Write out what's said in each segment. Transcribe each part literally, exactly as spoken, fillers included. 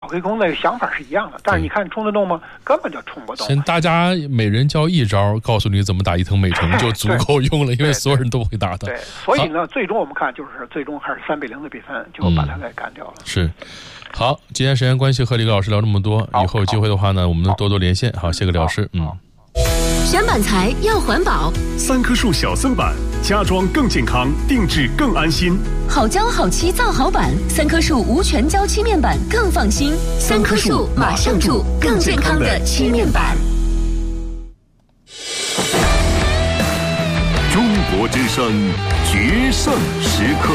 慧空那个想法是一样的，但是你看冲得动吗？根本就冲不动。 先大家每人教一招，告诉你怎么打伊藤美诚就足够用了，因为所有人都会打的。 对，所以呢，最终我们看就是最终还是三比零的比分就把他给干掉了。 嗯、是。好，今天时间关系和李老师聊这么多，以后有机会的话呢，我们多多连线。好，谢谢李老师。嗯。 选板材要环保， 三棵树小森板，家装更健康，定制更安心。 好胶好漆造好板，三棵树无全胶漆面板更放心。三棵树马上住更健康的漆面板。 中国之声决胜时刻。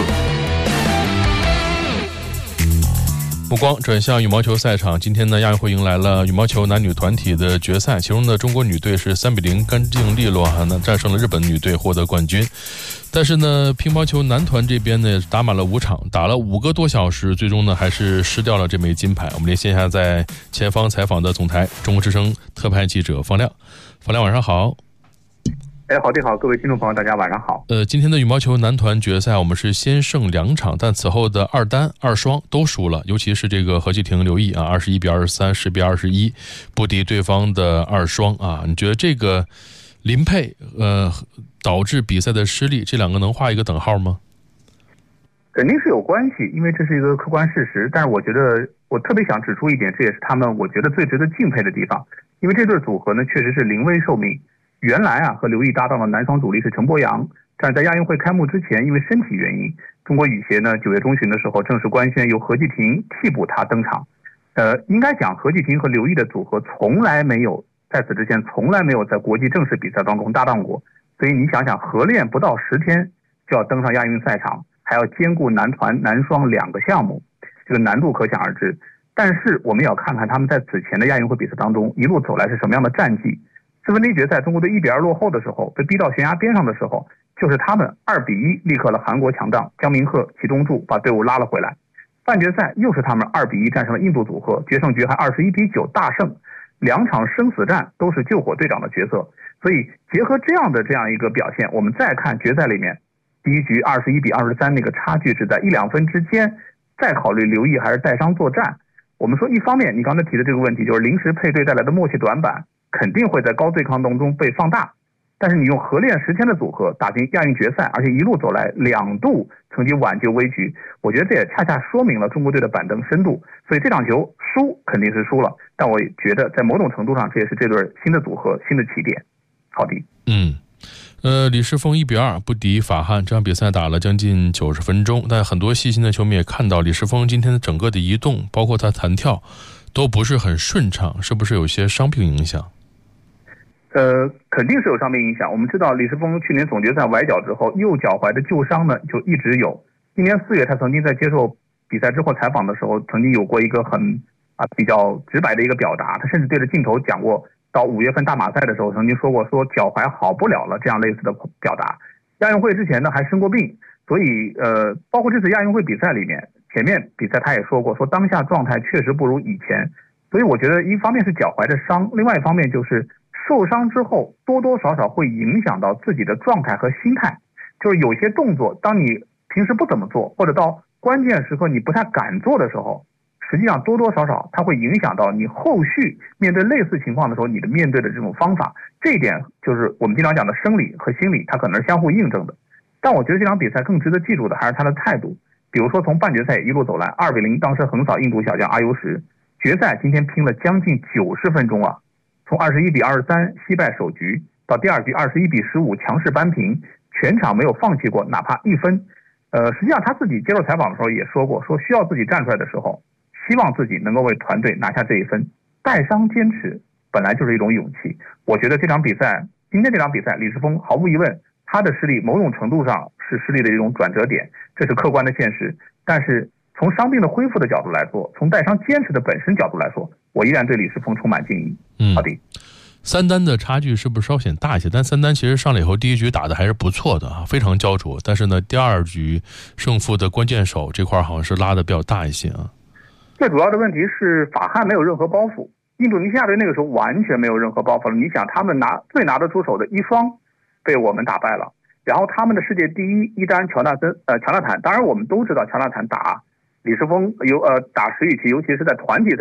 目光转向羽毛球赛场，今天呢，亚运会迎来了羽毛球男女团体的决赛，其中呢，中国女队是三比零干净利落哈，那战胜了日本女队获得冠军。但是呢，乒乓球男团这边呢，打满了五场，打了五个多小时，最终呢，还是失掉了这枚金牌。我们连线下在前方采访的总台中国之声特派记者方亮，方亮晚上好。 哎，好，你好，各位听众朋友，大家晚上好。 呃，今天的羽毛球男团决赛，我们是先胜两场，但此后的二单、二双都输了，尤其是这个何继婷、刘毅啊，二十一比二十三、十比二十一，不敌对方的二双啊。你觉得这个林佩呃导致比赛的失利，这两个能画一个等号吗？ 肯定是有关系，因为这是一个客观事实。但是我觉得，我特别想指出一点，这也是他们我觉得最值得敬佩的地方，因为这对组合呢，确实是临危受命。原来啊，和刘毅搭档的男双主力是陈柏阳，但是在亚运会开幕之前，因为身体原因，中国羽协呢九月中旬的时候正式官宣由何继婷替补他登场。呃，应该讲何继婷和刘毅的组合从来没有在此之前从来没有在国际正式比赛当中搭档过，所以你想想，合练不到十天就要登上亚运赛场，还要兼顾男团、男双两个项目，这个难度可想而知。但是我们也要看看他们在此前的亚运会比赛当中一路走来是什么样的战绩。四分之一决赛，中国队一比二落后的时候，被逼到悬崖边上的时候，就是他们二比一力克了韩国强将姜明鹤、齐东柱，把队伍拉了回来。半决赛又是他们二比一战胜了印度组合，决胜局还二十一比九大胜，两场生死战都是救火队长的角色。所以结合这样的这样一个表现，我们再看决赛里面第一局二十一比二十三那个差距是在一两分之间，再考虑刘毅还是带伤作战，我们说一方面你刚才提的这个问题，就是临时配对带来的默契短板肯定会在高对抗当中被放大，但是你用合练十天的组合打进亚运决赛，而且一路走来两度曾经挽救危局，我觉得这也恰恰说明了中国队的板凳深度。所以这场球输肯定是输了，但我觉得在某种程度上这也是这对新的组合新的起点。好的。 嗯呃，李世峰一比二不敌法汉，这场比赛打了将近九十分钟，但很多细心的球迷也看到李世峰今天的整个的移动，包括他弹跳都不是很顺畅，是不是有些伤病影响？ 呃，肯定是有伤病影响。我们知道李世峰去年总决赛崴脚之后，右脚踝的旧伤呢就一直有。今年四月，他曾经在接受比赛之后采访的时候，曾经有过一个很啊比较直白的一个表达。他甚至对着镜头讲过，到五月份大马赛的时候，曾经说过说脚踝好不了了这样类似的表达。亚运会之前呢还生过病，所以呃，包括这次亚运会比赛里面，前面比赛他也说过，说当下状态确实不如以前。所以我觉得一方面是脚踝的伤，另外一方面就是受伤之后多多少少会影响到自己的状态和心态，就是有些动作当你平时不怎么做，或者到关键时刻你不太敢做的时候，实际上多多少少它会影响到你后续面对类似情况的时候你的面对的这种方法。这一点就是我们经常讲的生理和心理，它可能是相互印证的。但我觉得这场比赛更值得记住的还是他的态度，比如说从半决赛一路走来二比零当时横扫印度小将阿尤什，决赛今天拼了将近九十分钟啊，从二十一比二十三惜败首局到第二局二十一比十五强势扳平，全场没有放弃过哪怕一分。呃，实际上他自己接受采访的时候也说过，说需要自己站出来的时候，希望自己能够为团队拿下这一分。带伤坚持本来就是一种勇气。我觉得这场比赛，今天这场比赛，李世峰毫无疑问，他的失利某种程度上是失利的一种转折点，这是客观的现实。但是从伤病的恢复的角度来说，从带伤坚持的本身角度来说，我依然对李世峰充满敬意。 嗯， 好的。 三单的差距是不是稍显大一些？但三单其实上来以后第一局打的还是不错的啊，非常焦灼。但是呢，第二局胜负的关键手这块好像是拉的比较大一些啊。 最主要的问题是法汉没有任何包袱，印度尼西亚队那个时候完全没有任何包袱了。你想，他们拿最拿得出手的一双被我们打败了，然后他们的世界第一一单乔纳森呃乔纳坦，当然我们都知道乔纳坦打李世峰有呃打石宇奇，尤其是在团体赛